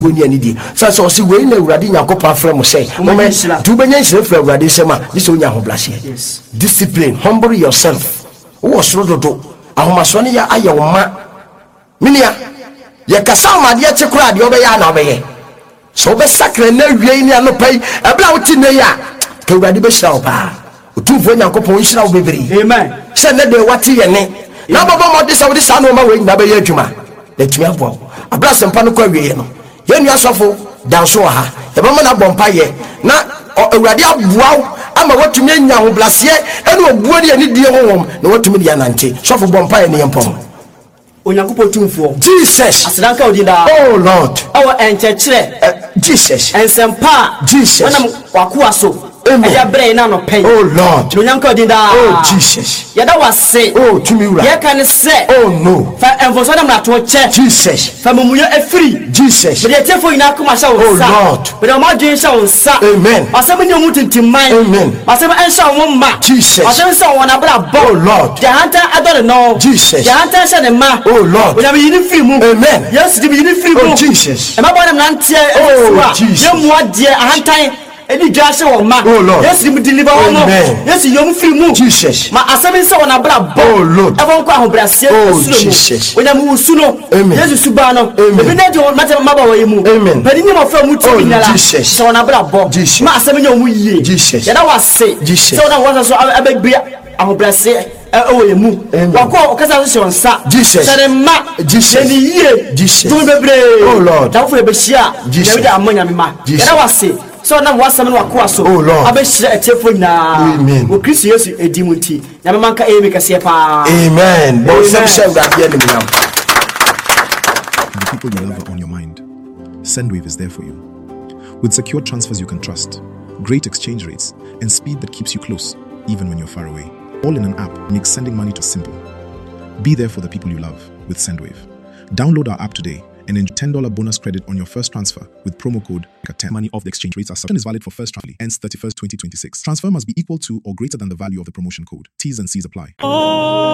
Nidi. So see we na Awurade Nyankopɔn afrɛ mo sɛ moment to benya nhyira fra Awurade nsɛm a dis onya ho blase. Discipline, humble yourself. Wo soro dodo ahomaso ne ya ayɛ wo ma. Minia ye kasa ma de kye kora de obɛyɛ na obɛyɛ. So be sakra na wie ni anopai ebla wo ti ne ya ka Awurade be hyira wo pa. Otumfo Nyankopɔn hyira wo bebre. Amen. Sɛ ne de wate ye ne. Na baba mo de sɛ wo de sa no ma we nyina be yɛ adwuma. Na tumi abo. Abra sempa no kwa wie no. Yen ya sofo danso ha e ba na bompa ye na Awurade aboaw ama watumi anya ho blase ene obuo de ani die honhom na watumi de anante sofo bompa ye ne yempom Onyankopɔn tumfo Jesus asedanka odinda oh Lord awo enchechire Jesus ensempa Jesus wana wakoa so eya brɛ na no pɛn oh Lord Onyankopɔn odinda oh Jesus yada wase oh tumi wura ye kan se oh no fa enfoso na mrato che Jesus fa mumuyo afiri Jesus be te fo ina kuma sha wo sa oh Lord be ma dwen sha wo sa amen asem ni omu tintimman amen asem en sha wo ma Jesus asem sha wo na bra bo oh Lord jahanta adore no Jesus jahanta sha ne ma oh Lord we na be yini free mu amen yes di be yini free mu oh Jesus e ma bo na nante oh Jesus ye mu ade ahantan edi dwase wo ma yes dim deliver wo no yes yom free mu Jesus ma asem se wona bra bo oh Lord evon kwa hobrase Jesus wona mu usu no yes suba no ebi na de mate maba wo yemu amen padi ni mo fa mu ti nyala se wona bra bo ma asem nya mu yie Jesus ya da wase se wona wo so abegbe ahobrase ewo yemu wako okasa so nsa Jesus sare ma Jesus ni yie Jesus to bebre oh Lord da fo e be hia ya da amanya me ma ya da wase so na wasam no wakoa so abehira etefo nyina o Kristo Yesu edimunti na memanka emi kase pa amen bo sem se Awurade anim nyam. The people you love are on your mind. Sendwave is there for you. With secure transfers you can trust, great exchange rates, and speed that keeps you close, even when you're far away. All in an app makes sending money to simple. Be there for the people you love with Sendwave. Download our app today and enjoy $10 bonus credit on your first transfer with promo code 10. Money off the exchange rates is valid for first transfer ends 31st 2026. Transfer must be equal to or greater than the value of the promotion code. T's and C's apply.